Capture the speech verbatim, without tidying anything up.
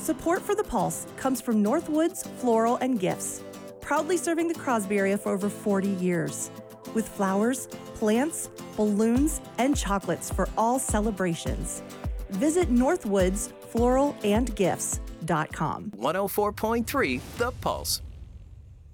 Support for The Pulse comes from Northwoods Floral and Gifts, proudly serving the Crosby area for over forty years. With flowers, plants, balloons, and chocolates for all celebrations. Visit northwoods floral and gifts dot com. one oh four point three The Pulse.